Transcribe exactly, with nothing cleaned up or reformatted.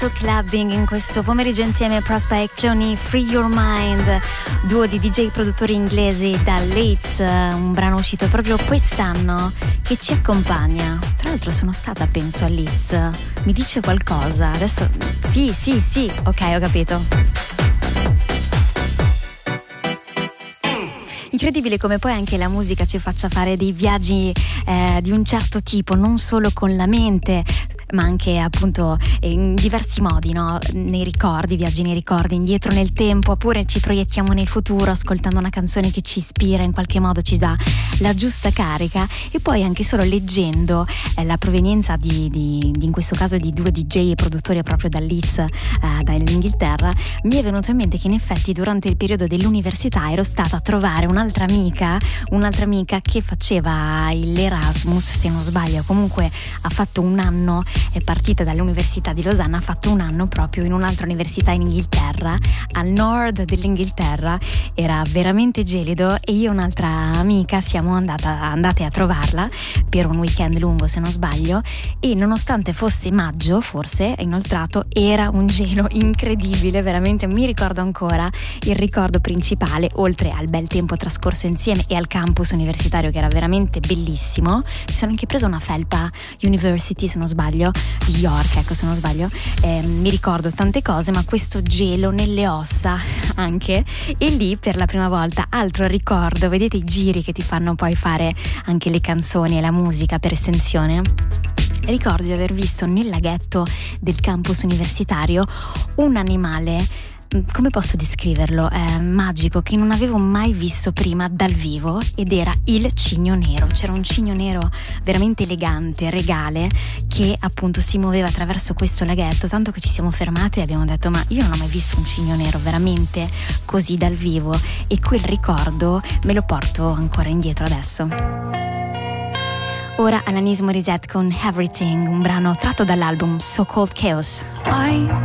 Clubbing in questo pomeriggio insieme a Prospect Cloney, Free Your Mind, duo di D J produttori inglesi da Leeds, un brano uscito proprio quest'anno che ci accompagna. Tra l'altro sono stata, penso, a Leeds, mi dice qualcosa? Adesso sì, sì, sì, ok, ho capito. Incredibile come poi anche la musica ci faccia fare dei viaggi eh, di un certo tipo, non solo con la mente, ma anche appunto in diversi modi, no? Nei ricordi, viaggi nei ricordi, indietro nel tempo, oppure ci proiettiamo nel futuro ascoltando una canzone che ci ispira, in qualche modo ci dà la giusta carica, e poi anche solo leggendo eh, la provenienza di, di, di in questo caso di due D J e produttori proprio da Leeds, eh, dall'Inghilterra, mi è venuto in mente che in effetti durante il periodo dell'università ero stata a trovare un'altra amica, un'altra amica che faceva l'Erasmus, se non sbaglio, comunque ha fatto un anno, è partita dall'Università di Losanna, ha fatto un anno proprio in un'altra università in Inghilterra, al nord dell'Inghilterra. Era veramente gelido e io e un'altra amica siamo andata, andate a trovarla per un weekend lungo, se non sbaglio, e nonostante fosse maggio, forse inoltrato, era un gelo incredibile, veramente. Mi ricordo ancora il ricordo principale, oltre al bel tempo trascorso insieme e al campus universitario che era veramente bellissimo. Mi sono anche presa una felpa University, se non sbaglio, di York, ecco, se non sbaglio. Eh, mi ricordo tante cose, ma questo gelo nelle ossa anche, e lì per la prima volta, altro ricordo, vedete i giri che ti fanno poi fare anche le canzoni e la musica per estensione. Ricordo di aver visto nel laghetto del campus universitario un animale, come posso descriverlo, eh, magico, che non avevo mai visto prima dal vivo, ed era il cigno nero. C'era un cigno nero veramente elegante, regale, che appunto si muoveva attraverso questo laghetto, tanto che ci siamo fermati e abbiamo detto: ma io non ho mai visto un cigno nero veramente così dal vivo, e quel ricordo me lo porto ancora indietro adesso. Ora Alanis Morissette con Everything, un brano tratto dall'album So Called Chaos. I